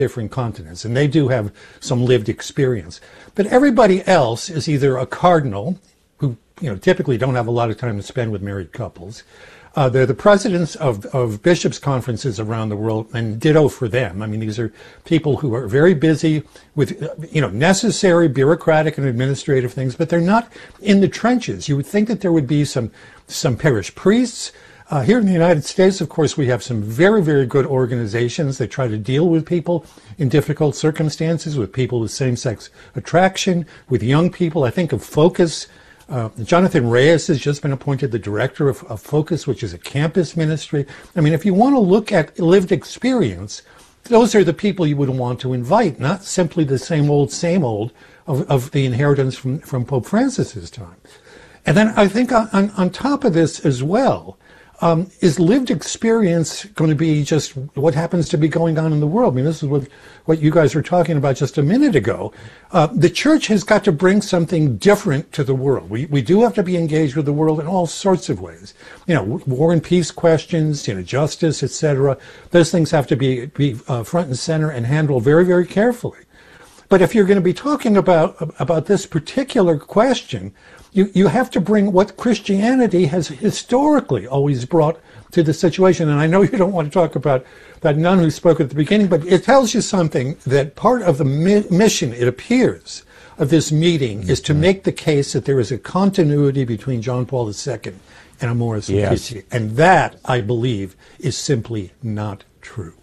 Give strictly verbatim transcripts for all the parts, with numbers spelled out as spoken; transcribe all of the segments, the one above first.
different continents, and they do have some lived experience. But everybody else is either a cardinal, who you know typically don't have a lot of time to spend with married couples. Uh, they're the presidents of, of bishops' conferences around the world, and ditto for them. I mean, these are people who are very busy with, you know, necessary bureaucratic and administrative things, but they're not in the trenches. You would think that there would be some some parish priests. Uh, here in the United States, of course, we have some very, very good organizations that try to deal with people in difficult circumstances, with people with same-sex attraction, with young people. I think of Focus. Uh, Jonathan Reyes has just been appointed the director of, of Focus, which is a campus ministry. I mean, if you want to look at lived experience, those are the people you would want to invite, not simply the same old, same old of, of the inheritance from, from Pope Francis's time. And then I think on, on top of this as well, Um, is lived experience going to be just what happens to be going on in the world? I mean, this is what, what you guys were talking about just a minute ago. Uh, the church has got to bring something different to the world. We we do have to be engaged with the world in all sorts of ways. You know, war and peace questions, you know, justice, et cetera. Those things have to be, be uh, front and center and handled very, very carefully. But if you're going to be talking about about this particular question, you, you have to bring what Christianity has historically always brought to the situation. And I know you don't want to talk about that nun who spoke at the beginning, but it tells you something that part of the mi- mission, it appears, of this meeting mm-hmm. is to make the case that there is a continuity between John Paul the Second and Amoris Laetitia. Yes. And that, I believe, is simply not true.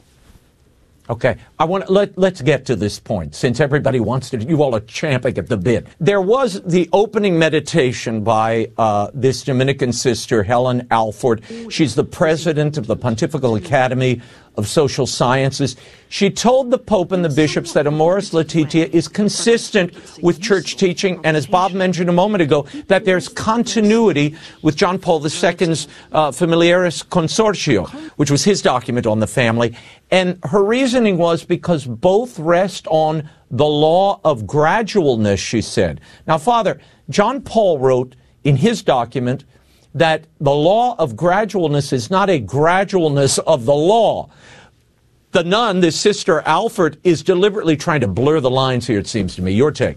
Okay, I want to, let, let's get to this point, since everybody wants to, you all are champing at the bit. There was the opening meditation by uh, this Dominican sister, Helen Alford. She's the president of the Pontifical Academy of Social Sciences. She told the Pope and the bishops that Amoris Laetitia is consistent with church teaching, and as Bob mentioned a moment ago, that there's continuity with John Paul the Second's uh, Familiaris Consortio, which was his document on the family. And her reasoning was because both rest on the law of gradualness, she said. Now, Father, John Paul wrote in his document that the law of gradualness is not a gradualness of the law. The nun, this sister Alford, is deliberately trying to blur the lines here, it seems to me. Your take.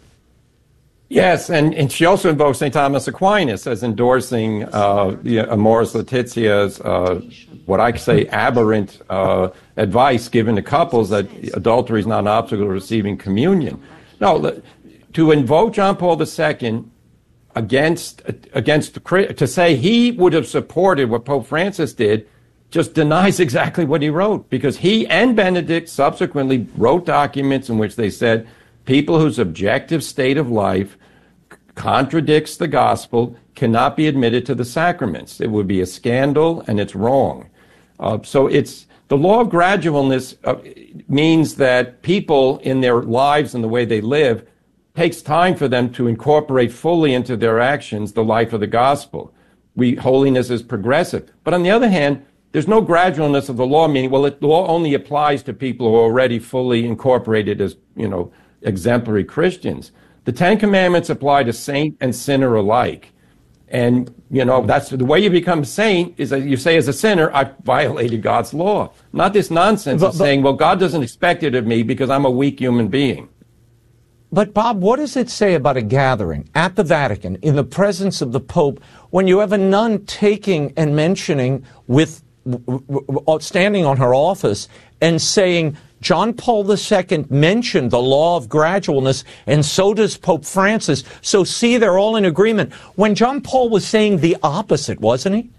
Yes, and, and she also invokes Saint Thomas Aquinas as endorsing uh, the Amoris Laetitia's, uh, what I say, aberrant uh, advice given to couples that adultery is not an obstacle to receiving communion. No, to invoke John Paul the Second against, against to say he would have supported what Pope Francis did just denies exactly what he wrote, because he and Benedict subsequently wrote documents in which they said people whose objective state of life contradicts the gospel cannot be admitted to the sacraments. It would be a scandal, and it's wrong. Uh, so it's the law of gradualness uh, means that people in their lives and the way they live takes time for them to incorporate fully into their actions the life of the gospel. We holiness is progressive. But on the other hand, there's no gradualness of the law, meaning, well, the law only applies to people who are already fully incorporated as, you know, exemplary Christians. The Ten Commandments apply to saint and sinner alike. And, you know, that's the way you become a saint is that you say as a sinner, I violated God's law. Not this nonsense but, of but, saying, well, God doesn't expect it of me because I'm a weak human being. But, Bob, what does it say about a gathering at the Vatican in the presence of the Pope when you have a nun taking and mentioning with standing on her office and saying John Paul the Second mentioned the law of gradualness, and so does Pope Francis. So see, they're all in agreement. When John Paul was saying the opposite, wasn't he?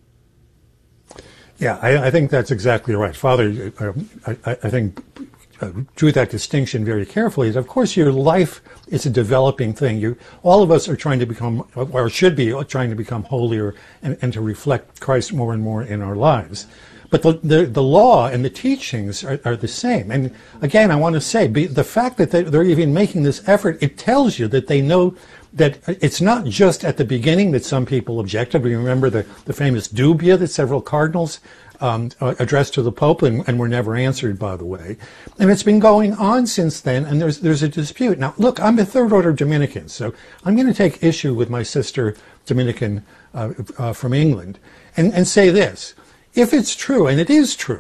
Yeah, I, I think that's exactly right. Father, uh, I, I think uh, drew that distinction very carefully. Of course, your life is a developing thing. You, all of us are trying to become, or should be trying to become holier and, and to reflect Christ more and more in our lives. But the, the, the law and the teachings are, are the same. And again, I want to say, be, the fact that they, they're even making this effort, it tells you that they know that it's not just at the beginning that some people objected. We remember the, the famous dubia that several cardinals um, addressed to the Pope and, and were never answered, by the way. And it's been going on since then, and there's there's a dispute. Now, look, I'm a third order Dominican, so I'm going to take issue with my sister Dominican uh, uh, from England and, and say this. If it's true, and it is true,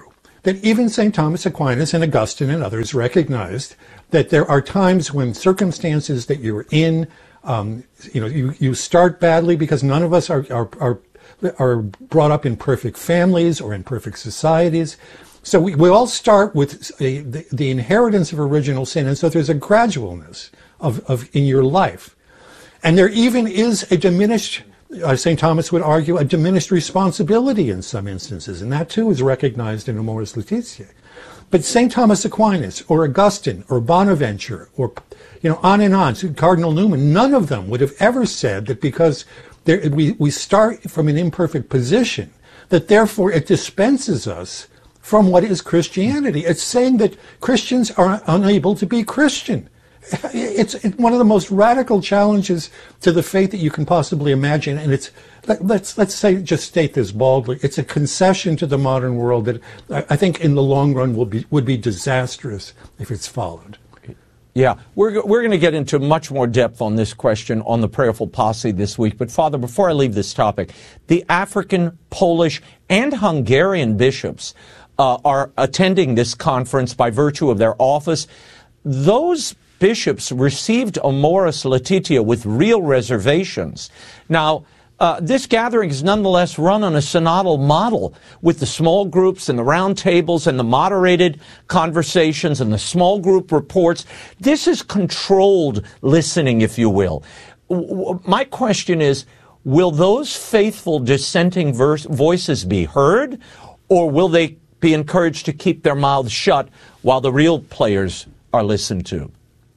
that even Saint Thomas Aquinas and Augustine and others recognized that there are times when circumstances that you're in, um, you know, you, you start badly because none of us are, are, are, are brought up in perfect families or in perfect societies. So we, we all start with a, the, the inheritance of original sin, and so there's a gradualness of, of in your life. And there even is a diminished, uh, Saint Thomas would argue, a diminished responsibility in some instances, and that too is recognized in Amoris Laetitia. But Saint Thomas Aquinas or Augustine or Bonaventure or, you know, on and on, Cardinal Newman, none of them would have ever said that because there, we, we start from an imperfect position, that therefore it dispenses us from what is Christianity. It's saying that Christians are unable to be Christian. It's one of the most radical challenges to the faith that you can possibly imagine, and it's let's let's say just state this baldly. It's a concession to the modern world that I think in the long run will be would be disastrous if it's followed. Yeah, we're we're going to get into much more depth on this question on the Prayerful Posse this week. But Father, before I leave this topic, the African, Polish, and Hungarian bishops uh, are attending this conference by virtue of their office. Those bishops received Amoris Laetitia with real reservations. Now, uh, this gathering is nonetheless run on a synodal model with the small groups and the round tables and the moderated conversations and the small group reports. This is controlled listening, if you will. W- my question is, will those faithful dissenting verse- voices be heard, or will they be encouraged to keep their mouths shut while the real players are listened to?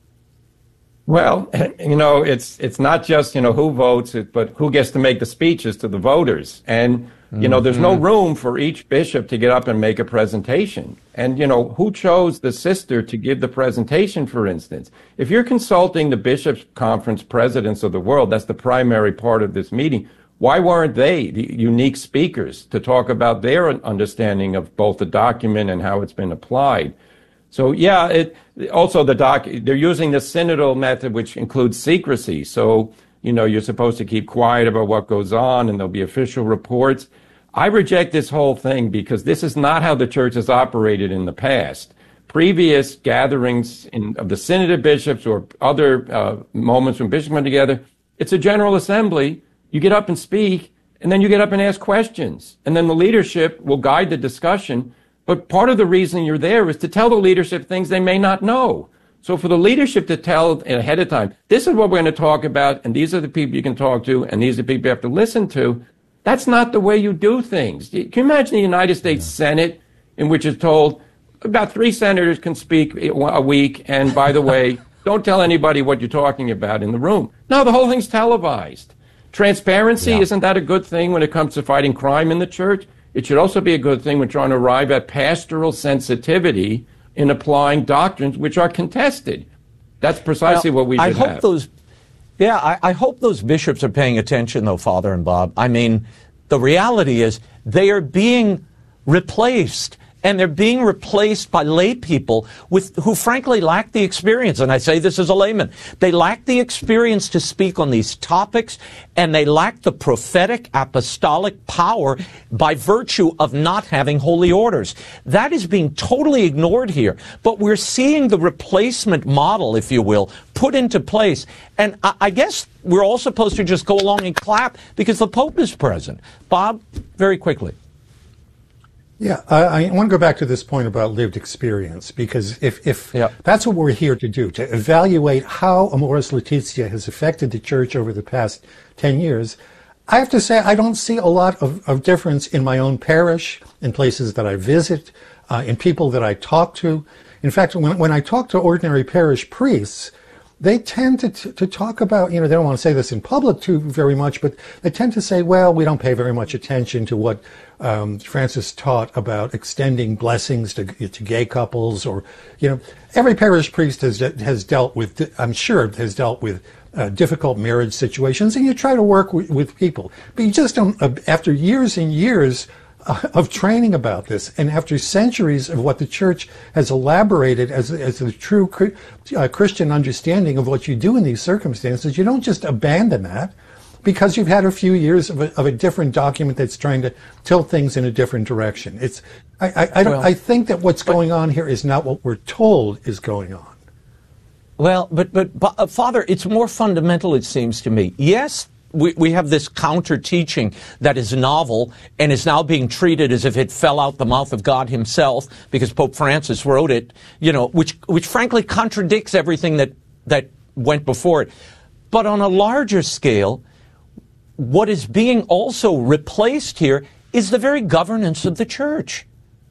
Well, you know, it's it's not just, you know, who votes, but who gets to make the speeches to the voters. And, you know, there's no room for each bishop to get up and make a presentation. And, you know, who chose the sister to give the presentation, for instance? If you're consulting the bishops' conference presidents of the world, that's the primary part of this meeting, why weren't they the unique speakers to talk about their understanding of both the document and how it's been applied? So, yeah, it, also the doc, they're using the synodal method, which includes secrecy. So, you know, you're supposed to keep quiet about what goes on, and there'll be official reports. I reject this whole thing because this is not how the church has operated in the past. Previous gatherings in, of the Synod of Bishops or other uh, moments when bishops come together, it's a general assembly. You get up and speak, and then you get up and ask questions. And then the leadership will guide the discussion. But part of the reason you're there is to tell the leadership things they may not know. So for the leadership to tell ahead of time, this is what we're going to talk about, and these are the people you can talk to, and these are the people you have to listen to, that's not the way you do things. Can you imagine the United States Senate, in which it's told about three senators can speak a week, and by the way, don't tell anybody what you're talking about in the room. No, the whole thing's televised. Transparency, yeah. Isn't that a good thing when it comes to fighting crime in the church? It should also be a good thing when trying to arrive at pastoral sensitivity in applying doctrines which are contested. That's precisely well, what we should I hope have. Those, yeah, I, I hope those bishops are paying attention, though, Father and Bob. I mean, the reality is they are being replaced. And they're being replaced by lay people with, who frankly lack the experience. And I say this as a layman. They lack the experience to speak on these topics, and they lack the prophetic apostolic power by virtue of not having holy orders. That is being totally ignored here. But we're seeing the replacement model, if you will, put into place. And I, I guess we're all supposed to just go along and clap because the Pope is present. Bob, very quickly. Yeah, I, I want to go back to this point about lived experience, because if, if yep. that's what we're here to do, to evaluate how Amoris Laetitia has affected the church over the past ten years, I have to say I don't see a lot of, of difference in my own parish, in places that I visit, uh, in people that I talk to. In fact, when, when I talk to ordinary parish priests, they tend to, to talk about, you know, they don't want to say this in public too very much, but they tend to say, well, we don't pay very much attention to what um, Francis taught about extending blessings to, to gay couples, or, you know, every parish priest has has dealt with, I'm sure, has dealt with uh, difficult marriage situations, and you try to work with, with people. But you just don't, uh, after years and years of training about this, and after centuries of what the church has elaborated as, as the true uh, Christian understanding of what you do in these circumstances, you don't just abandon that. because you've had a few years of a, of a different document that's trying to tilt things in a different direction. It's, I, I, I, don't, Well, I think that what's going on here is not what we're told is going on. Well, but, but, but uh, Father, it's more fundamental, it seems to me. Yes, we, we have this counter-teaching that is novel and is now being treated as if it fell out the mouth of God himself because Pope Francis wrote it, you know, which, which frankly contradicts everything that, that went before it. But on a larger scale, what is being also replaced here is the very governance of the church.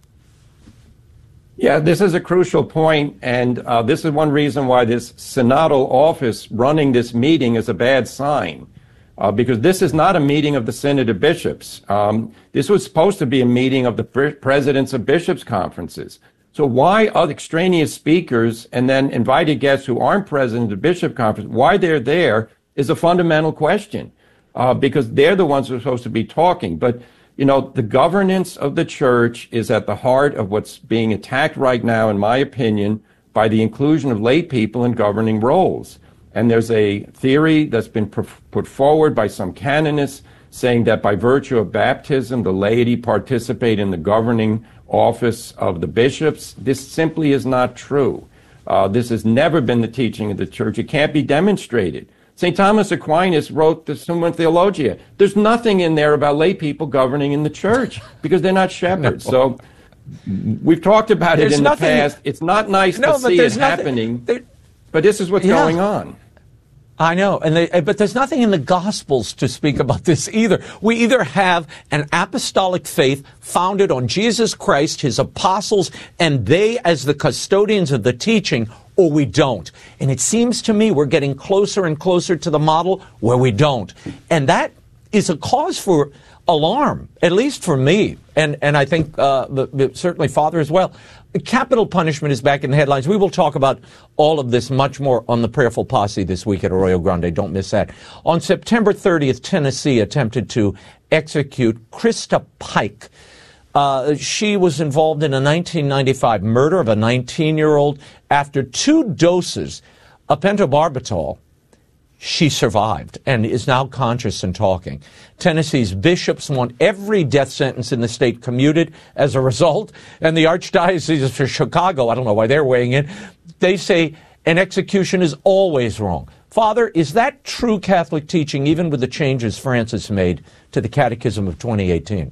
Yeah, this is a crucial point, and uh, this is one reason why this synodal office running this meeting is a bad sign, uh, because this is not a meeting of the Synod of Bishops. Um, this was supposed to be a meeting of the pre- presidents of bishops' conferences. So why are extraneous speakers and then invited guests who aren't president of bishop conference, why they're there is a fundamental question, uh, because they're the ones who are supposed to be talking. But you know, the governance of the church is at the heart of what's being attacked right now, in my opinion, by the inclusion of lay people in governing roles. And there's a theory that's been put forward by some canonists saying that by virtue of baptism, the laity participate in the governing office of the bishops. This simply is not true. Uh, this has never been the teaching of the church. It can't be demonstrated. Saint Thomas Aquinas wrote the Summa Theologia. There's nothing in there about lay people governing in the church because they're not shepherds. No. So we've talked about there's it in nothing, the past. It's not nice no, to see it nothing, happening, there, but this is what's yeah. going on. I know, and they, but there's nothing in the Gospels to speak about this either. We either have an apostolic faith founded on Jesus Christ, his apostles, and they as the custodians of the teaching, or we don't. And it seems to me we're getting closer and closer to the model where we don't. And that is a cause for alarm, at least for me, and, and I think uh, the, the, certainly Father as well. Capital punishment is back in the headlines. We will talk about all of this much more on the Prayerful Posse this week at Arroyo Grande. Don't miss that. On September thirtieth, Tennessee attempted to execute Krista Pike. Uh, she was involved in a nineteen ninety-five murder of a nineteen-year-old. After two doses of pentobarbital, she survived and is now conscious and talking. Tennessee's bishops want every death sentence in the state commuted as a result. And the Archdiocese of Chicago, I don't know why they're weighing in, they say an execution is always wrong. Father, is that true Catholic teaching, even with the changes Francis made to the Catechism of twenty eighteen?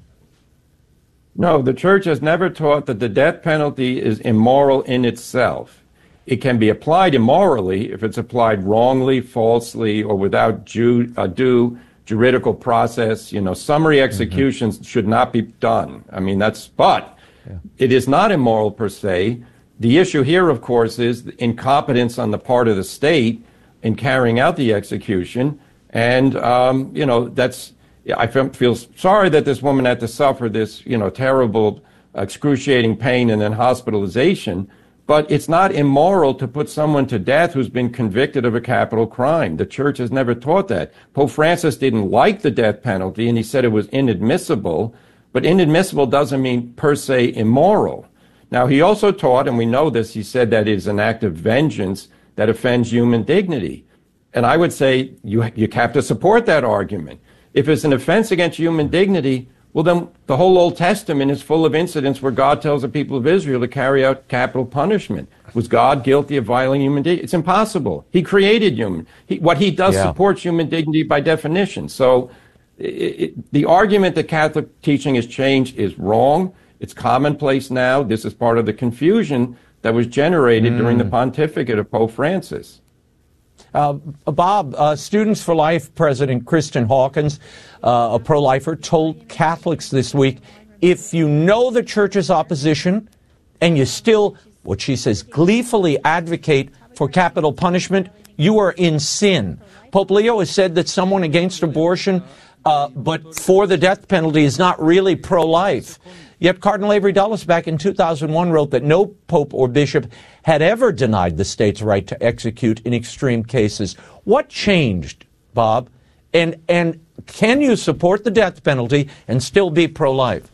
No, the Church has never taught that the death penalty is immoral in itself. It can be applied immorally if it's applied wrongly, falsely, or without due, uh, due juridical process. You know, summary executions mm-hmm. should not be done. I mean, that's, but yeah. It is not immoral per se. The issue here, of course, is incompetence on the part of the state in carrying out the execution. And, um, you know, that's, I feel sorry that this woman had to suffer this, you know, terrible, excruciating pain and then hospitalization. But it's not immoral to put someone to death who's been convicted of a capital crime. The Church has never taught that. Pope Francis didn't like the death penalty, and he said it was inadmissible. But inadmissible doesn't mean per se immoral. Now, he also taught, and we know this, he said that it is an act of vengeance that offends human dignity. And I would say you, you have to support that argument. If it's an offense against human dignity, well, then the whole Old Testament is full of incidents where God tells the people of Israel to carry out capital punishment. Was God guilty of violating human dignity? It's impossible. He created human. He, what he does yeah. supports human dignity by definition. So it, it, the argument that Catholic teaching has changed is wrong. It's commonplace now. This is part of the confusion that was generated mm. during the pontificate of Pope Francis. Uh, Bob, uh, Students for Life President Kristen Hawkins, uh, a pro-lifer, told Catholics this week, if you know the Church's opposition and you still, what she says, gleefully advocate for capital punishment, you are in sin. Pope Leo has said that someone against abortion uh, but for the death penalty is not really pro-life. Yet Cardinal Avery Dulles back in two thousand one wrote that no pope or bishop had ever denied the state's right to execute in extreme cases. What changed, Bob? And and can you support the death penalty and still be pro-life?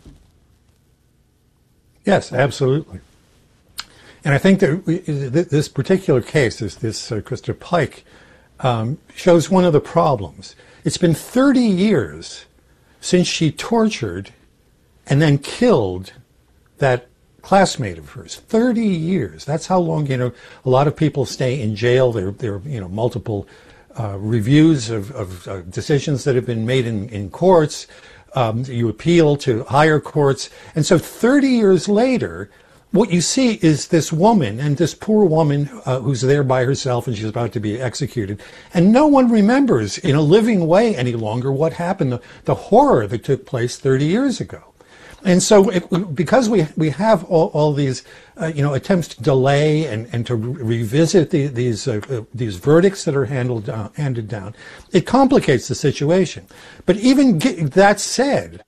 Yes, absolutely. And I think that we, this particular case, this, this uh, Krista Pike, um, shows one of the problems. It's been thirty years since she tortured and then killed that classmate of hers. thirty years. That's how long, you know, a lot of people stay in jail. There, there are, you know, multiple uh, reviews of, of uh, decisions that have been made in, in courts. Um, you appeal to higher courts. And so thirty years later, what you see is this woman, and this poor woman uh, who's there by herself and she's about to be executed. And no one remembers in a living way any longer what happened, the, the horror that took place thirty years ago. And so it, because we we have all, all these, uh, you know, attempts to delay and, and to re- revisit the, these uh, uh, these verdicts that are handled uh, handed down, it complicates the situation. But even get, that said,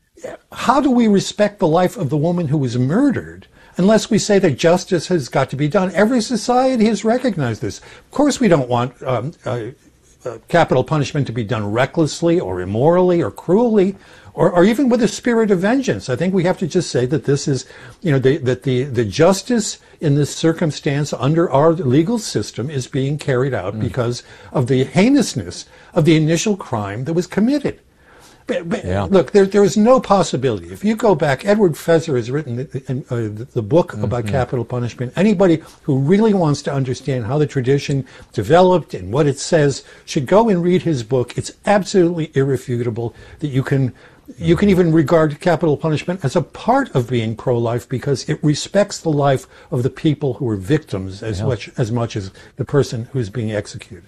how do we respect the life of the woman who was murdered unless we say that justice has got to be done? Every society has recognized this. Of course, we don't want um, uh, uh, capital punishment to be done recklessly or immorally or cruelly, or, or even with a spirit of vengeance. I think we have to just say that this is, you know, the, that the, the justice in this circumstance under our legal system is being carried out mm. because of the heinousness of the initial crime that was committed. But, but yeah. Look, there, there is no possibility. If you go back, Edward Feser has written the, uh, the book mm-hmm. about capital punishment. Anybody who really wants to understand how the tradition developed and what it says should go and read his book. It's absolutely irrefutable that you can you can even regard capital punishment as a part of being pro-life because it respects the life of the people who are victims as yeah. much as much as the person who's being executed.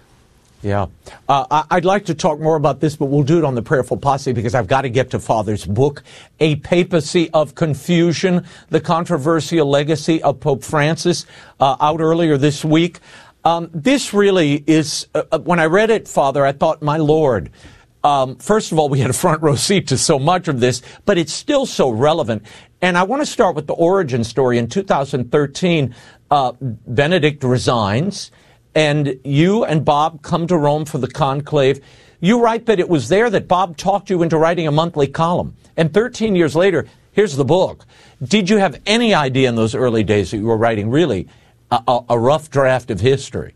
Yeah. Uh, I'd like to talk more about this, but we'll do it on the Prayerful Posse because I've got to get to Father's book, A Papacy of Confusion, The Controversial Legacy of Pope Francis, uh, out earlier this week. Um, this really is, uh, when I read it, Father, I thought, my Lord, um, first of all, we had a front row seat to so much of this, but it's still so relevant. And I want to start with the origin story. In two thousand thirteen, uh, Benedict resigns. And you and Bob come to Rome for the conclave. You write that it was there that Bob talked you into writing a monthly column. And thirteen years later, here's the book. Did you have any idea in those early days that you were writing really a, a rough draft of history?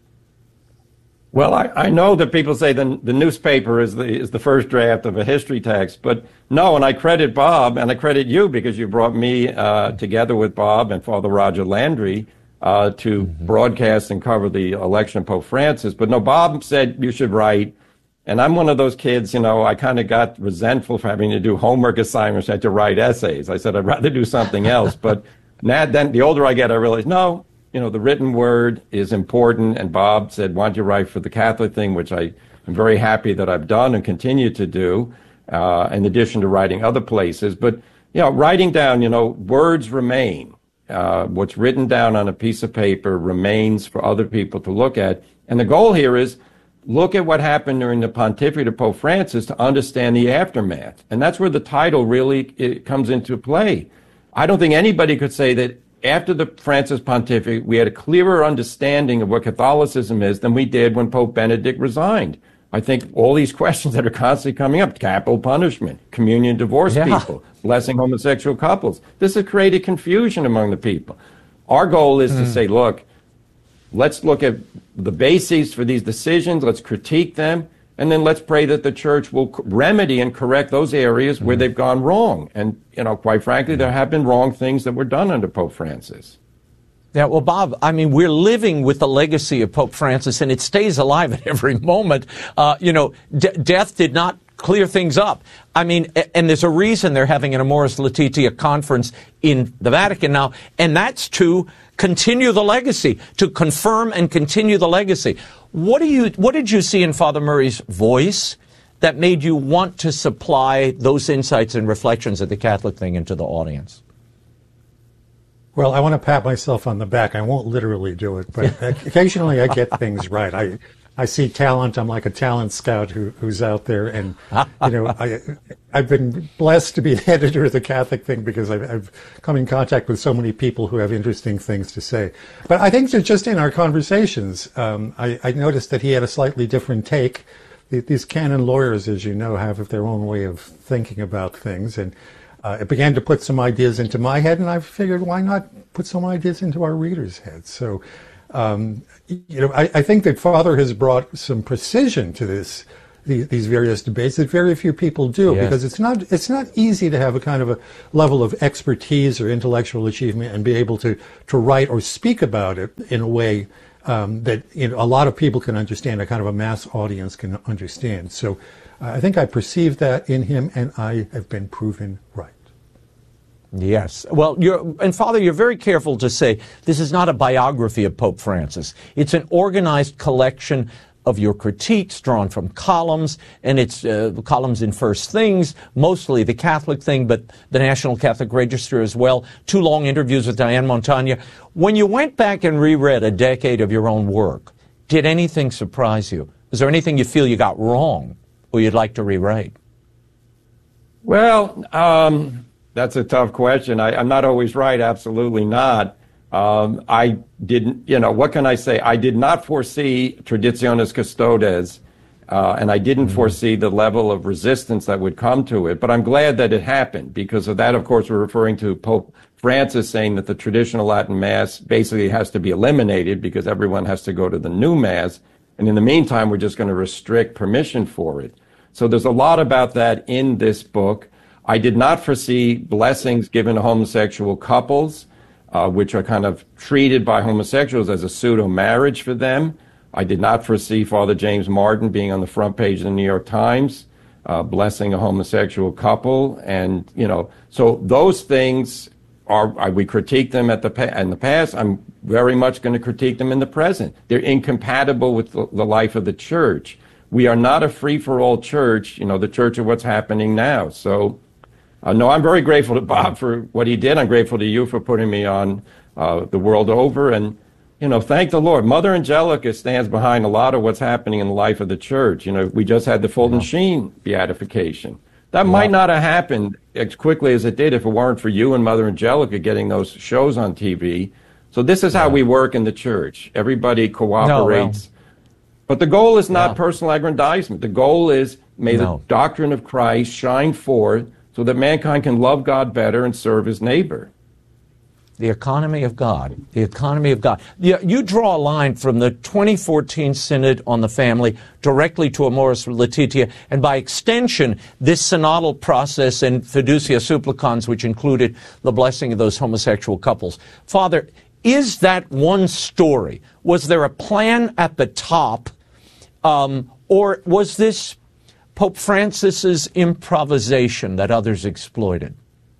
Well, I, I know that people say the, the newspaper is the, is the first draft of a history text, but no, and I credit Bob and I credit you because you brought me uh, together with Bob and Father Roger Landry Uh, to mm-hmm. broadcast and cover the election of Pope Francis. But no, Bob said you should write. And I'm one of those kids, you know, I kind of got resentful for having to do homework assignments. I had to write essays. I said I'd rather do something else. But now, then, the older I get, I realize, no, you know, the written word is important. And Bob said, why don't you write for the Catholic thing, which I am very happy that I've done and continue to do, uh, in addition to writing other places. But, you know, writing down, you know, words remain. Uh, what's written down on a piece of paper remains for other people to look at. And the goal here is look at what happened during the pontificate of Pope Francis to understand the aftermath. And that's where the title really it comes into play. I don't think anybody could say that after the Francis pontificate, we had a clearer understanding of what Catholicism is than we did when Pope Benedict resigned. I think all these questions that are constantly coming up, capital punishment, communion divorce yeah. people, blessing homosexual couples, this has created confusion among the people. Our goal is mm. to say, look, let's look at the bases for these decisions, let's critique them, and then let's pray that the church will remedy and correct those areas mm. where they've gone wrong. And, you know, quite frankly, there have been wrong things that were done under Pope Francis. Yeah, well, Bob, I mean, we're living with the legacy of Pope Francis, and it stays alive at every moment. Uh, you know, d- death did not clear things up. I mean, and there's a reason they're having an Amoris Laetitia conference in the Vatican now, and that's to continue the legacy, to confirm and continue the legacy. What do you, what did you see in Father Murray's voice that made you want to supply those insights and reflections of the Catholic thing into the audience? Well, I want to pat myself on the back. I won't literally do it, but occasionally I get things right. I I see talent. I'm like a talent scout who, who's out there, and you know, I I've been blessed to be the editor of the Catholic thing because I've, I've come in contact with so many people who have interesting things to say. But I think that just in our conversations, um, I, I noticed that he had a slightly different take. These canon lawyers, as you know, have their own way of thinking about things, and Uh, it began to put some ideas into my head, and I figured, why not put some ideas into our readers' heads? So Um, you know, I, I think that Father has brought some precision to this, the, these various debates that very few people do, Yes. because it's not it's not easy to have a kind of a level of expertise or intellectual achievement and be able to to write or speak about it in a way um, that you know, a lot of people can understand, a kind of a mass audience can understand. So uh, I think I perceived that in him, and I have been proven right. Yes. Well, you're, and Father, you're very careful to say this is not a biography of Pope Francis. It's an organized collection of your critiques drawn from columns, and it's uh, columns in First Things, mostly the Catholic thing, but the National Catholic Register as well, two long interviews with Diane Montagna. When you went back and reread a decade of your own work, did anything surprise you? Is there anything you feel you got wrong or you'd like to rewrite? Well, um, that's a tough question. I, I'm not always right. Absolutely not. Um, I didn't, you know, what can I say? I did not foresee Traditionis Custodes, uh, and I didn't mm-hmm. foresee the level of resistance that would come to it. But I'm glad that it happened, because of that, of course, we're referring to Pope Francis saying that the traditional Latin Mass basically has to be eliminated because everyone has to go to the new Mass. And in the meantime, we're just going to restrict permission for it. So there's a lot about that in this book. I did not foresee blessings given to homosexual couples, uh, which are kind of treated by homosexuals as a pseudo-marriage for them. I did not foresee Father James Martin being on the front page of the New York Times, uh, blessing a homosexual couple. And, you know, so those things are, I, we critique them at the pa- in the past. I'm very much going to critique them in the present. They're incompatible with the, the life of the church. We are not a free-for-all church, you know, the church of what's happening now. So, Uh, no, I'm very grateful to Bob for what he did. I'm grateful to you for putting me on uh, the world over. And, you know, thank the Lord. Mother Angelica stands behind a lot of what's happening in the life of the church. You know, we just had the Fulton Sheen beatification. That yeah. might not have happened as quickly as it did if it weren't for you and Mother Angelica getting those shows on T V. So this is how yeah. we work in the church. Everybody cooperates. No, well. But the goal is not yeah. personal aggrandizement. The goal is may no. the doctrine of Christ shine forth so that mankind can love God better and serve his neighbor. The economy of God. The economy of God. You, you draw a line from the twenty fourteen Synod on the Family directly to Amoris Laetitia, and by extension, this synodal process and Fiducia Supplicans, which included the blessing of those homosexual couples. Father, is that one story? Was there a plan at the top, um, or was this Pope Francis's improvisation that others exploited?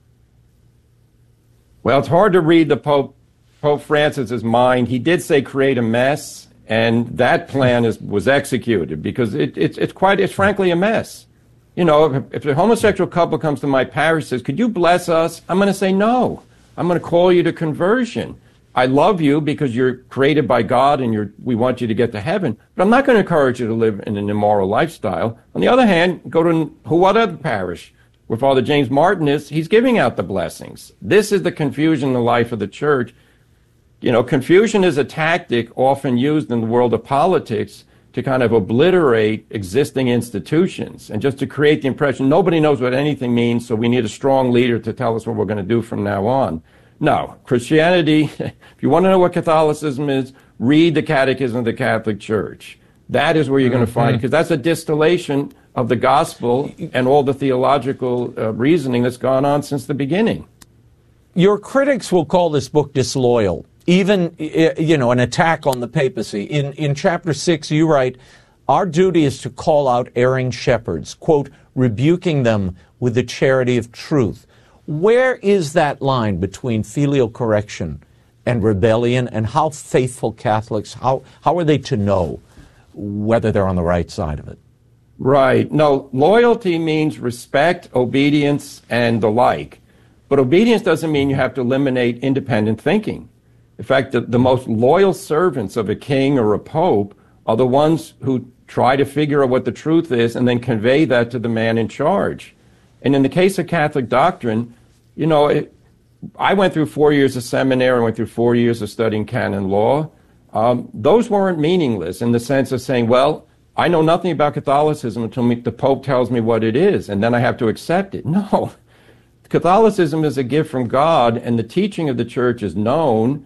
Well, it's hard to read the Pope, Pope Francis's mind. He did say create a mess, and that plan is, was executed because it, it's, it's quite, it's frankly a mess. You know, if, if a homosexual couple comes to my parish and says, could you bless us? I'm going to say no. I'm going to call you to conversion. I love you because you're created by God and you're, we want you to get to heaven. But I'm not going to encourage you to live in an immoral lifestyle. On the other hand, go to who, what other parish where Father James Martin is, he's giving out the blessings. This is the confusion in the life of the church. You know, confusion is a tactic often used in the world of politics to kind of obliterate existing institutions and just to create the impression nobody knows what anything means, so we need a strong leader to tell us what we're going to do from now on. No, Christianity, if you want to know what Catholicism is, read the Catechism of the Catholic Church. That is where you're mm-hmm. going to find it, because that's a distillation of the gospel and all the theological uh, reasoning that's gone on since the beginning. Your critics will call this book disloyal, even, you know, an attack on the papacy. In, in chapter six, you write, our duty is to call out erring shepherds, quote, rebuking them with the charity of truth. Where is that line between filial correction and rebellion, and how faithful Catholics, how, how are they to know whether they're on the right side of it? Right. No, loyalty means respect, obedience, and the like. But obedience doesn't mean you have to eliminate independent thinking. In fact, the, the most loyal servants of a king or a pope are the ones who try to figure out what the truth is and then convey that to the man in charge. And in the case of Catholic doctrine, you know, it, I went through four years of seminary, I went through four years of studying canon law. Um, those weren't meaningless in the sense of saying, well, I know nothing about Catholicism until me, the Pope tells me what it is, and then I have to accept it. No. Catholicism is a gift from God, and the teaching of the Church is known,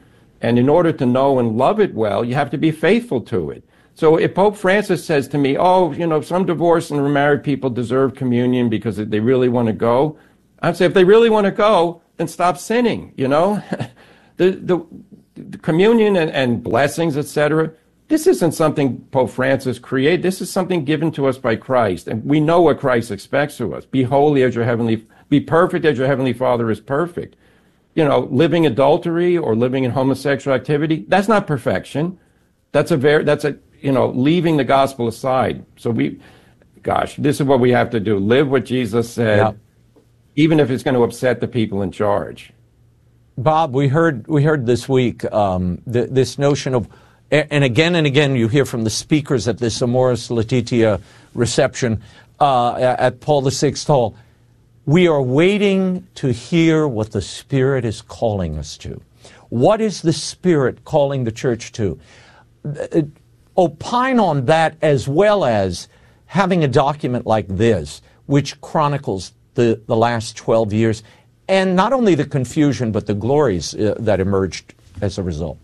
And in order to know and love it well, you have to be faithful to it. So if Pope Francis says to me, oh, you know, some divorced and remarried people deserve communion because they really want to go, I'd say if they really want to go, then stop sinning, you know? the, the, the communion and, and blessings, et cetera, this isn't something Pope Francis created. This is something given to us by Christ. And we know what Christ expects of us. Be holy as your heavenly, be perfect as your heavenly Father is perfect. You know, living adultery or living in homosexual activity, that's not perfection. That's a very, that's a, you know, leaving the gospel aside. So we, gosh, this is what we have to do. Live what Jesus said, yeah. even if it's going to upset the people in charge. Bob, we heard, we heard this week um, th- this notion of, and again and again you hear from the speakers at this Amoris Laetitia reception uh, at Paul the Sixth Hall, we are waiting to hear what the Spirit is calling us to. What is the Spirit calling the church to? Uh, opine on that, as well as having a document like this, which chronicles the, the last twelve years, and not only the confusion, but the glories uh, that emerged as a result.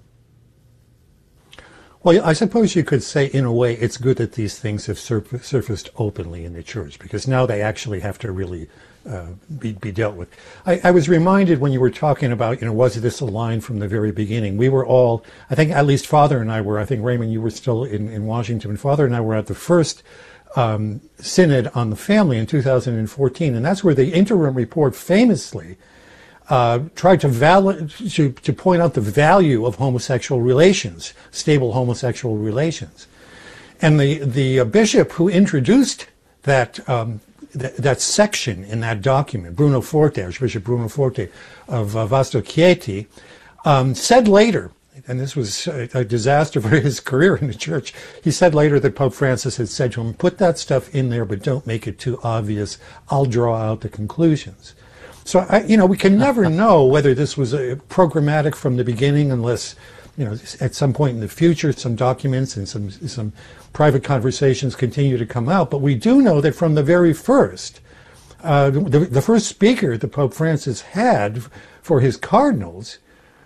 Well, I suppose you could say, in a way, it's good that these things have surf- surfaced openly in the church, because now they actually have to really uh, be, be dealt with. I, I was reminded when you were talking about, you know, was this a line from the very beginning? We were all, I think at least Father and I were, I think, Raymond, you were still in, in Washington. Father and I were at the first um, synod on the family in two thousand fourteen, and that's where the interim report famously Uh, tried to, val- to to point out the value of homosexual relations, stable homosexual relations, and the the uh, bishop who introduced that um, th- that section in that document, Bruno Forte, Archbishop Bruno Forte of uh, Vasto Chieti, um, said later, and this was a, a disaster for his career in the church. He said later that Pope Francis had said to him, "Put that stuff in there, but don't make it too obvious. I'll draw out the conclusions." So, I, you know, we can never know whether this was a programmatic from the beginning, unless, you know, at some point in the future, some documents and some some private conversations continue to come out. But we do know that from the very first, uh, the, the first speaker that Pope Francis had for his cardinals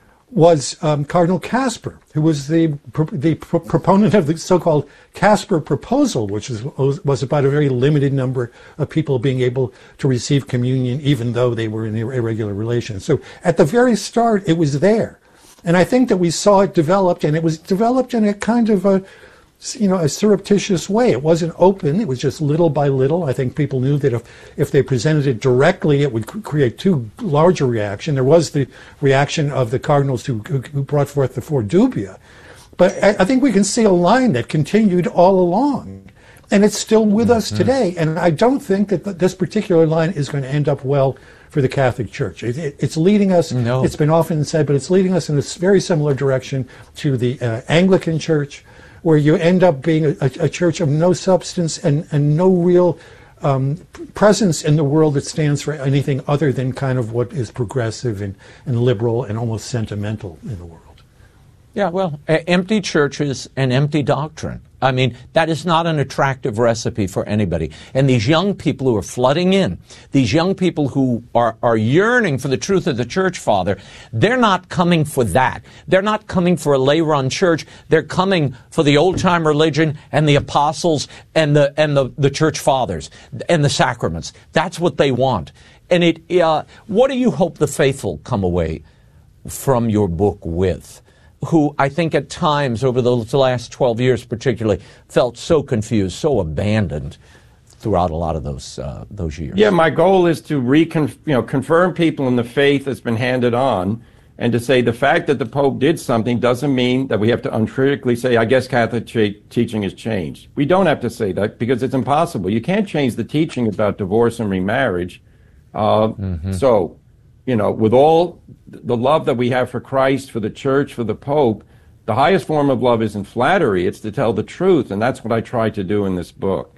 was um, Cardinal Casper, who was the the pro- proponent of the so-called Casper proposal, which was, was about a very limited number of people being able to receive communion, even though they were in irregular relations. So at the very start, it was there. And I think that we saw it developed, and it was developed in a kind of a, you know, a surreptitious way. It wasn't open. It was just little by little. I think people knew that if, if they presented it directly, it would create too large a reaction. There was the reaction of the cardinals who, who brought forth the Four Dubia. But I, I think we can see a line that continued all along. And it's still with mm-hmm. us today. And I don't think that th- this particular line is going to end up well for the Catholic Church. It, it, it's leading us, no. It's been often said, but it's leading us in a very similar direction to the uh, Anglican Church, where you end up being a, a church of no substance and, and no real um, presence in the world that stands for anything other than kind of what is progressive and, and liberal and almost sentimental in the world. Yeah, well, uh, empty churches and empty doctrine. I mean, that is not an attractive recipe for anybody. And these young people who are flooding in, these young people who are, are yearning for the truth of the church, Father, they're not coming for that. They're not coming for a lay-run church. They're coming for the old-time religion and the apostles and the and the, the church fathers and the sacraments. That's what they want. And it, uh, what do you hope the faithful come away from your book with? Who I think at times over the last twelve years particularly felt so confused, so abandoned throughout a lot of those uh, those years. Yeah, my goal is to recon, you know, confirm people in the faith that's been handed on, and to say the fact that the Pope did something doesn't mean that we have to uncritically say, I guess Catholic ch- teaching has changed. We don't have to say that because it's impossible. You can't change the teaching about divorce and remarriage. Uh, mm-hmm. So, you know, with all the love that we have for Christ, for the church, for the Pope, the highest form of love isn't flattery, it's to tell the truth, and that's what I try to do in this book.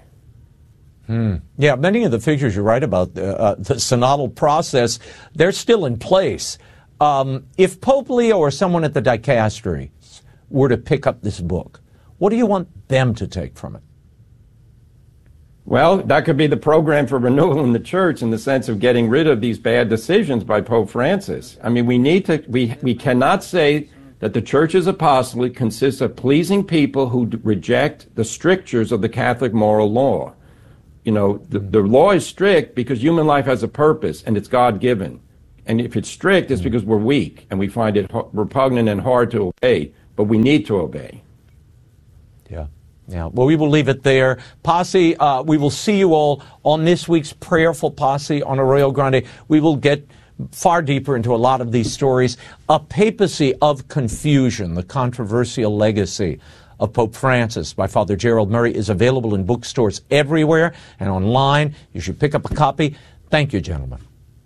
Hmm. Yeah, many of the figures you write about, uh, uh, the synodal process, they're still in place. Um, if Pope Leo or someone at the dicastery were to pick up this book, what do you want them to take from it? Well, that could be the program for renewal in the church in the sense of getting rid of these bad decisions by Pope Francis. I mean, we need to, we, we cannot say that the church's apostolate consists of pleasing people who d- reject the strictures of the Catholic moral law. You know, the, the law is strict because human life has a purpose and it's God-given. And if it's strict, it's because we're weak and we find it ho- repugnant and hard to obey, but we need to obey. Yeah. Yeah. Well, we will leave it there. Posse, uh, we will see you all on this week's Prayerful Posse on Arroyo Grande. We will get far deeper into a lot of these stories. A Papacy of Confusion, the Controversial Legacy of Pope Francis by Father Gerald Murray is available in bookstores everywhere and online. You should pick up a copy. Thank you, gentlemen.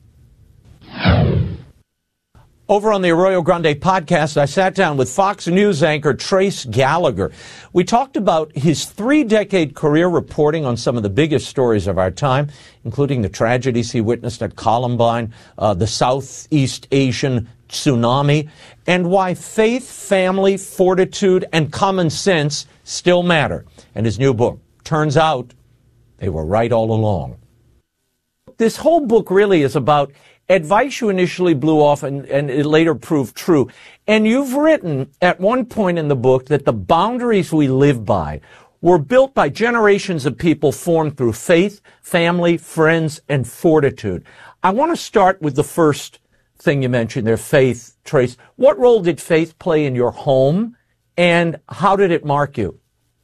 Over on the Arroyo Grande podcast, I sat down with Fox News anchor Trace Gallagher. We talked about his three-decade career reporting on some of the biggest stories of our time, including the tragedies he witnessed at Columbine, uh, the Southeast Asian tsunami, and why faith, family, fortitude, and common sense still matter. And his new book, turns out they were right all along. This whole book really is about advice you initially blew off and, and it later proved true. And you've written at one point in the book that the boundaries we live by were built by generations of people formed through faith, family, friends, and fortitude. I want to start with the first thing you mentioned there, faith, Trace. What role did faith play in your home, and how did it mark you?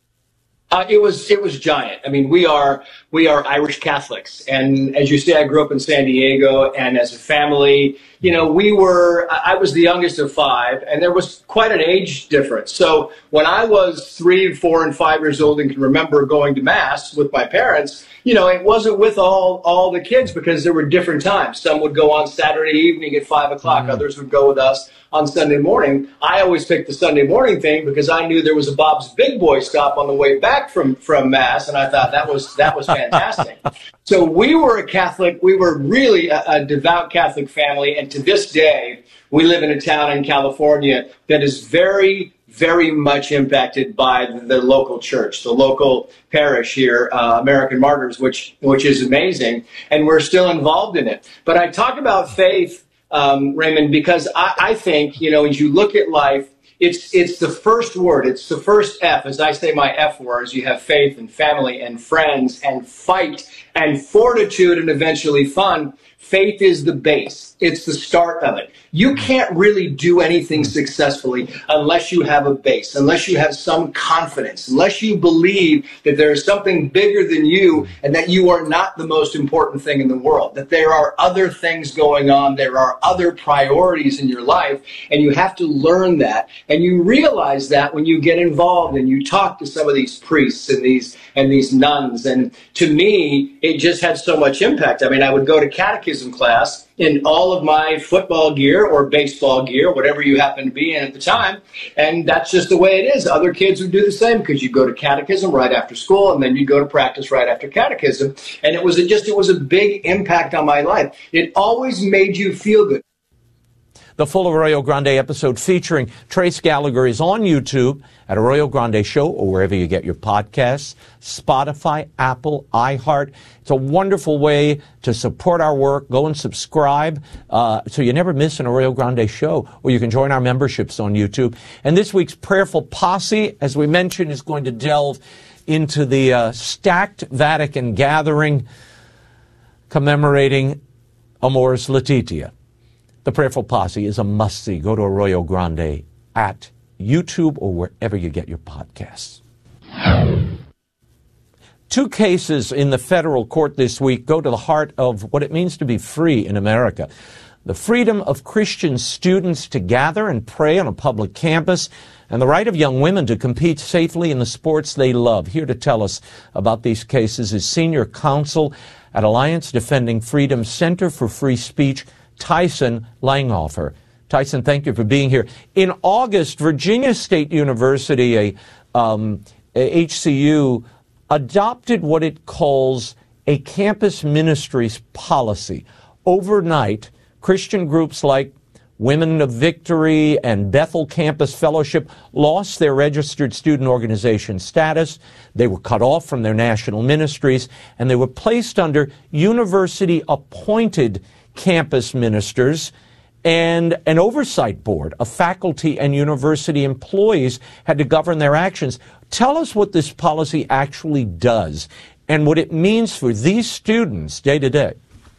Uh, it was it was giant. I mean, we are we are Irish Catholics, and as you say, I grew up in San Diego, and as a family, you know, we were. I was the youngest of five, and there was quite an age difference. So when I was three, four, and five years old, and can remember going to mass with my parents, you know, it wasn't with all all the kids because there were different times. Some would go on Saturday evening at five o'clock. Mm-hmm. Others would go with us on Sunday morning. I always picked the Sunday morning thing because I knew there was a Bob's Big Boy stop on the way back from, from Mass, and I thought that was that was fantastic. So we were a Catholic, we were really a, a devout Catholic family, and to this day, we live in a town in California that is very, very much impacted by the, the local church, the local parish here, uh, American Martyrs, which which is amazing, and we're still involved in it. But I talk about faith, Um, Raymond, because I, I think, you know, as you look at life, it's it's the first word. It's the first F. As I say my F words, you have faith and family and friends and fight and fortitude and eventually fun. Faith is the base. It's the start of it. You can't really do anything successfully unless you have a base, unless you have some confidence, unless you believe that there is something bigger than you and that you are not the most important thing in the world, that there are other things going on, there are other priorities in your life, and you have to learn that. And you realize that when you get involved and you talk to some of these priests and these and these nuns. And to me, it just had so much impact. I mean, I would go to catechism class in all of my football gear or baseball gear, whatever you happen to be in at the time. And that's just the way it is. Other kids would do the same because you go to catechism right after school and then you go to practice right after catechism. And it was a, just, it was a big impact on my life. It always made you feel good. The full Arroyo Grande episode featuring Trace Gallagher is on YouTube at Arroyo Grande Show or wherever you get your podcasts, Spotify, Apple, iHeart. It's a wonderful way to support our work. Go and subscribe uh, so you never miss an Arroyo Grande show, or you can join our memberships on YouTube. And this week's Prayerful Posse, as we mentioned, is going to delve into the uh, stacked Vatican gathering commemorating Amoris Laetitia. The Prayerful Posse is a must-see. Go to Arroyo Grande at YouTube or wherever you get your podcasts. Two cases in the federal court this week go to the heart of what it means to be free in America. The freedom of Christian students to gather and pray on a public campus, and the right of young women to compete safely in the sports they love. Here to tell us about these cases is senior counsel at Alliance Defending Freedom Center for Free Speech, Tyson Langhofer. Tyson, thank you for being here. In August, Virginia State University, a, um, a H C U, adopted what it calls a campus ministries policy. Overnight, Christian groups like Women of Victory and Bethel Campus Fellowship lost their registered student organization status. They were cut off from their national ministries, and they were placed under university-appointed campus ministers, and an oversight board of faculty and university employees had to govern their actions. Tell us what this policy actually does and what it means for these students day to day.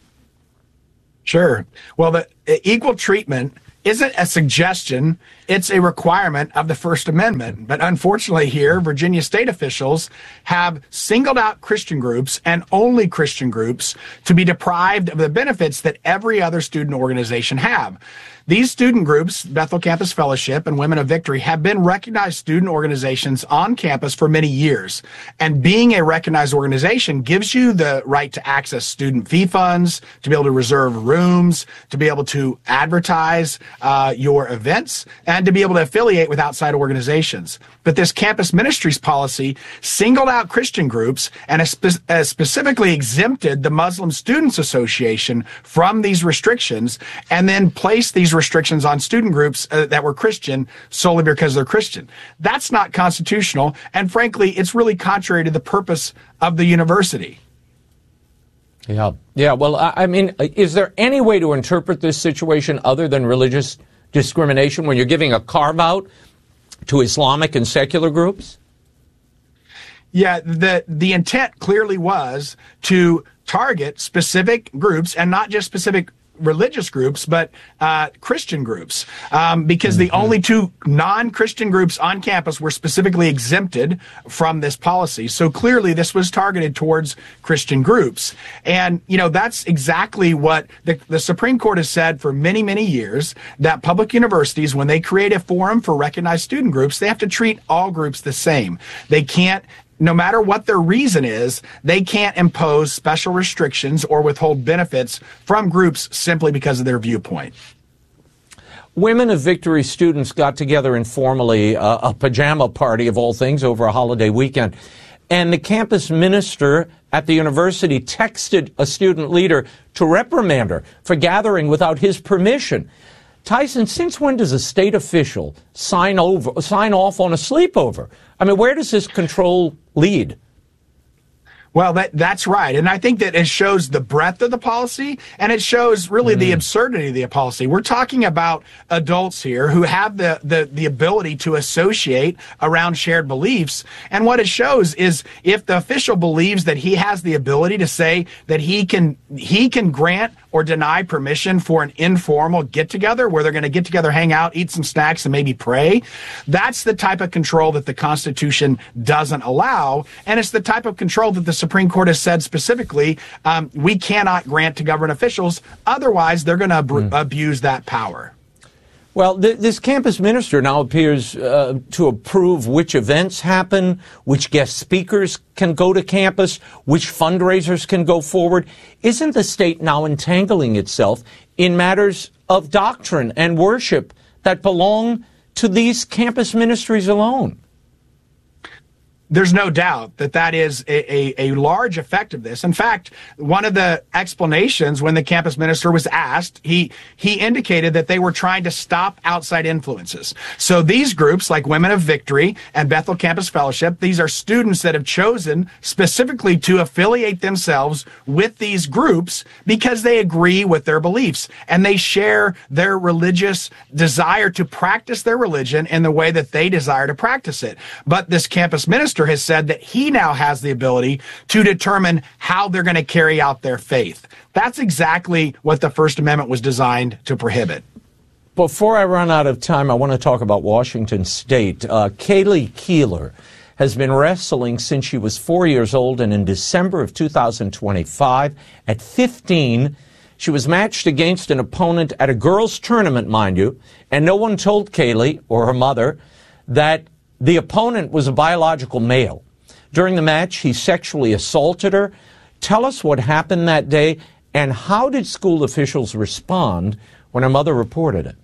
Sure. Well, the equal treatment isn't a suggestion, it's a requirement of the First Amendment. But unfortunately here, Virginia state officials have singled out Christian groups and only Christian groups to be deprived of the benefits that every other student organization have. These student groups, Bethel Campus Fellowship and Women of Victory, have been recognized student organizations on campus for many years. And being a recognized organization gives you the right to access student fee funds, to be able to reserve rooms, to be able to advertise uh, your events, and to be able to affiliate with outside organizations. But this campus ministries policy singled out Christian groups and has spe- has specifically exempted the Muslim Students Association from these restrictions, and then placed these restrictions on student groups uh, that were Christian solely because they're Christian. That's not constitutional, and frankly, it's really contrary to the purpose of the university. Yeah, yeah. Well, I, I mean, is there any way to interpret this situation other than religious discrimination when you're giving a carve-out to Islamic and secular groups? Yeah, the the intent clearly was to target specific groups, and not just specific religious groups, but uh, Christian groups, um, because mm-hmm. the only two non-Christian groups on campus were specifically exempted from this policy. So clearly this was targeted towards Christian groups. And, you know, that's exactly what the, the Supreme Court has said for many, many years, that public universities, when they create a forum for recognized student groups, they have to treat all groups the same. They can't No matter what their reason is, they can't impose special restrictions or withhold benefits from groups simply because of their viewpoint. Women of Victory students got together informally, uh, a pajama party of all things, over a holiday weekend. And the campus minister at the university texted a student leader to reprimand her for gathering without his permission. Tyson, since when does a state official sign over, sign off on a sleepover? I mean, where does this control lead? Well, that that's right. And I think that it shows the breadth of the policy, and it shows really mm. the absurdity of the policy. We're talking about adults here who have the, the, the ability to associate around shared beliefs. And what it shows is if the official believes that he has the ability to say that he can he can grant or deny permission for an informal get-together where they're going to get together, hang out, eat some snacks, and maybe pray, that's the type of control that the Constitution doesn't allow. And it's the type of control that the Supreme Court has said specifically um, we cannot grant to government officials. Otherwise, they're going to ab- mm. abuse that power. Well, th- this campus minister now appears uh, to approve which events happen, which guest speakers can go to campus, which fundraisers can go forward. Isn't the state now entangling itself in matters of doctrine and worship that belong to these campus ministries alone? There's no doubt that that is a, a, a large effect of this. In fact, one of the explanations when the campus minister was asked, he he indicated that they were trying to stop outside influences. So these groups, like Women of Victory and Bethel Campus Fellowship, these are students that have chosen specifically to affiliate themselves with these groups because they agree with their beliefs and they share their religious desire to practice their religion in the way that they desire to practice it. But this campus minister has said that he now has the ability to determine how they're going to carry out their faith. That's exactly what the First Amendment was designed to prohibit. Before I run out of time, I want to talk about Washington State. Uh, Kaylee Keeler has been wrestling since she was four years old, and in December of two thousand twenty-five, at fifteen, she was matched against an opponent at a girls' tournament, mind you, and no one told Kaylee or her mother that the opponent was a biological male. During the match, he sexually assaulted her. Tell us what happened that day, and how did school officials respond when her mother reported it?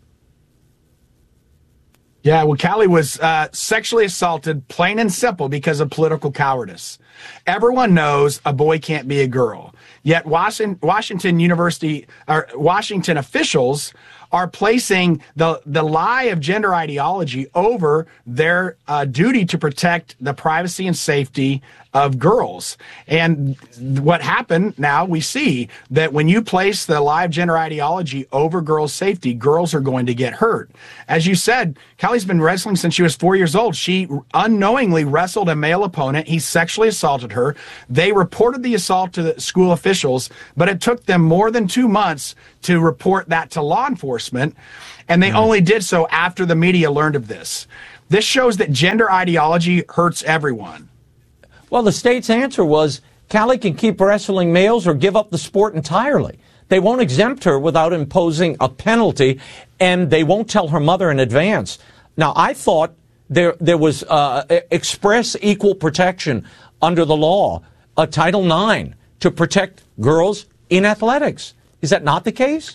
Yeah, well, Callie was uh, sexually assaulted, plain and simple, because of political cowardice. Everyone knows a boy can't be a girl. Yet Washington, Washington University, or Washington officials are placing the, the lie of gender ideology over their uh, duty to protect the privacy and safety of girls. And what happened now, we see that when you place the lie of gender ideology over girls' safety, girls are going to get hurt. As you said, Callie's been wrestling since she was four years old. She unknowingly wrestled a male opponent. He sexually assaulted her. They reported the assault to the school officials, but it took them more than two months to report that to law enforcement. And they mm. only did so after the media learned of this. This shows that gender ideology hurts everyone. Well, the state's answer was Callie can keep wrestling males or give up the sport entirely. They won't exempt her without imposing a penalty, and they won't tell her mother in advance. Now, I thought there there was uh, express equal protection under the law, uh, Title nine, to protect girls in athletics. Is that not the case?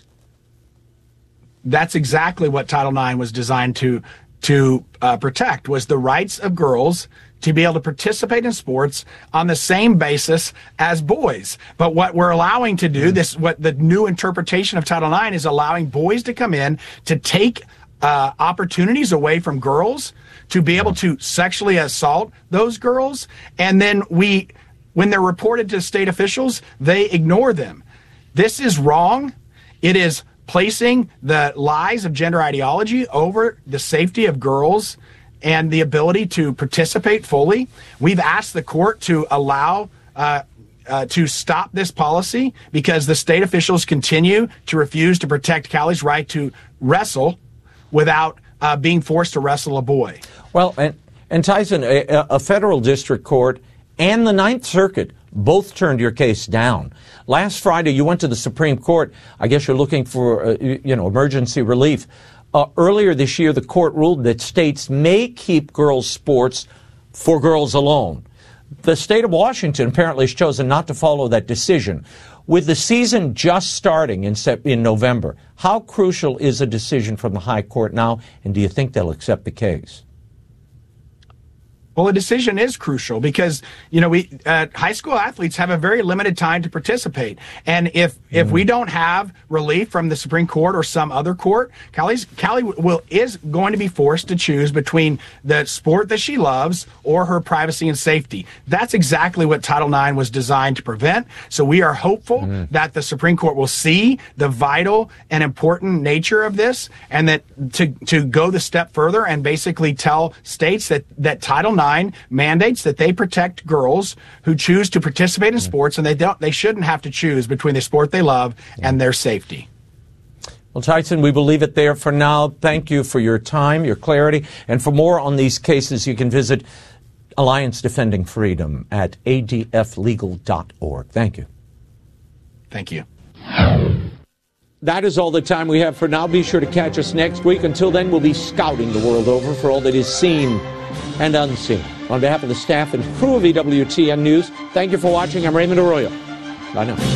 That's exactly what Title nine was designed to to uh, protect, was the rights of girls to be able to participate in sports on the same basis as boys. But what we're allowing to do, this, what the new interpretation of Title nine is allowing boys to come in to take uh, opportunities away from girls to be able to sexually assault those girls. And then we, when they're reported to state officials, they ignore them. This is wrong. It is placing the lies of gender ideology over the safety of girls and the ability to participate fully. We've asked the court to allow, uh, uh, to stop this policy because the state officials continue to refuse to protect Callie's right to wrestle without uh, being forced to wrestle a boy. Well, and, and Tyson, a, a federal district court and the Ninth Circuit both turned your case down. Last Friday, you went to the Supreme Court. I guess you're looking for, uh, you know, emergency relief. Uh, earlier this year, the court ruled that states may keep girls' sports for girls alone. The state of Washington apparently has chosen not to follow that decision. With the season just starting in, in November, how crucial is a decision from the High Court now, and do you think they'll accept the case? Well, a decision is crucial because, you know, we uh, high school athletes have a very limited time to participate. And if if mm. we don't have relief from the Supreme Court or some other court, Callie's, Callie will is going to be forced to choose between the sport that she loves or her privacy and safety. That's exactly what Title nine was designed to prevent. So we are hopeful mm. that the Supreme Court will see the vital and important nature of this, and that to to go the step further and basically tell states that, that Title nine mandates that they protect girls who choose to participate in sports, and they don't they shouldn't have to choose between the sport they love and their safety. Well, Tyson, we will leave it there for now. Thank you for your time, your clarity, and for more on these cases, you can visit Alliance Defending Freedom at A D F legal dot org. Thank you. Thank you. That is all the time we have for now. Be sure to catch us next week. Until then, we'll be scouting the world over for all that is seen and unseen. On behalf of the staff and crew of E W T N News, thank you for watching. I'm Raymond Arroyo. Bye now.